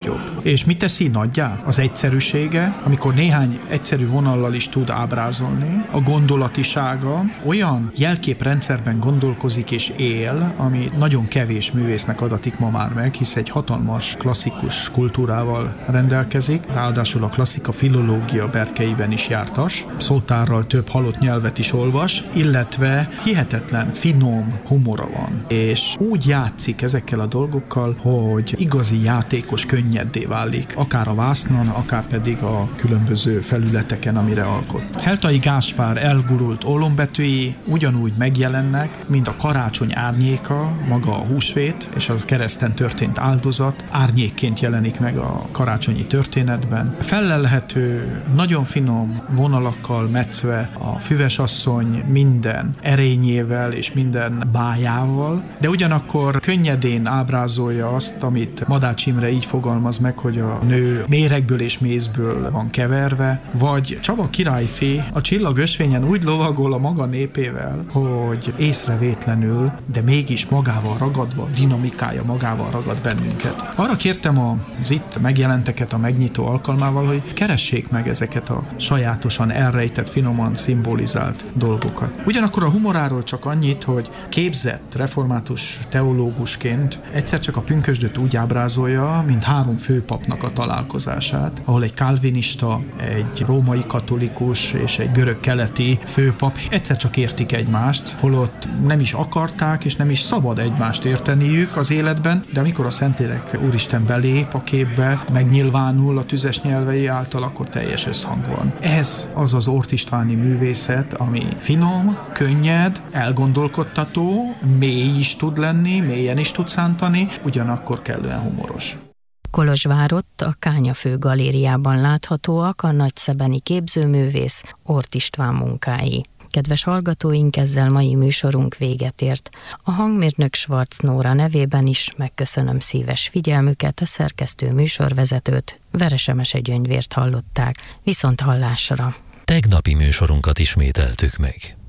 nagyobb. És mit teszi nagyjá? Az egyszerűsége, amikor néhány egyszerű vonallal is tud ábrázolni, a gondolatisága, olyan jelképrendszerben gondolkozik és él, ami nagyon kevés művésznek adatik ma már meg, hisz egy hatalmas klasszikus kultúrával rendelkezik, ráadásul a klasszika filológia berkeiben is jártas, szótárral több halott nyelvet is olvas, illetve hihetetlen finom humora van, és úgy játszik ezekkel a dolgokkal, hogy igazi játékos könnyeddé válik, akár a vásznon, akár pedig a különböző felületeken, amire alkot. Heltai Gáspár elgurult óllombetűi ugyanúgy megjelennek, mint a karácsony árnyéka, maga a húsvét és a kereszten történt áldozat árnyékként jelenik meg a karácsonyi történetben. Fellelhető, nagyon finom vonalakkal metszve a füvesasszony minden erényével és minden bájával, de ugyanakkor könnyedén ábrázolja azt, amit Madács Imre így fogalmaz meg, hogy a nő méregből és mézből van keverve, vagy Csaba királyfi a csillagösvényen úgy lovagol a maga népével, hogy észrevétlenül, de mégis magával ragadva, dinamikája magával ragad bennünket. Arra kértem az itt megjelenteket a megnyitó alkalmával, hogy keressék meg ezeket a sajátosan elrejtett, finoman szimbolizált dolgokat. Ugyanakkor a humoráról csak annyit, hogy képzett református teológusként egyszer csak a pünkösdöt úgy ábrázolja, mint három főpapnak a találkozását, ahol egy kálvinista, egy római katolikus és egy görög-keleti főpap egyszer csak értik egymást, holott nem is akarták, és nem is szabad egymást érteniük az életben, de amikor a Szentlélek Úristen belép a képbe, megnyilvánul a tüzes nyelvei által, akkor teljes összhang van. Ez az az Orth Istváni művészet, ami finom, könnyed, elgondolkodtató, mély is tud lenni, mélyen is tud szántani, ugyanakkor kellően humoros. Kolozsvárott a Kányafő galériában láthatóak a nagyszebeni képzőművész Orth István munkái. Kedves hallgatóink, ezzel mai műsorunk véget ért. A hangmérnök Schwarz Nóra nevében is megköszönöm szíves figyelmüket, a szerkesztő műsorvezetőt, Veresemese Gyöngyvért hallották. Viszont hallásra! Tegnapi műsorunkat ismételtük meg.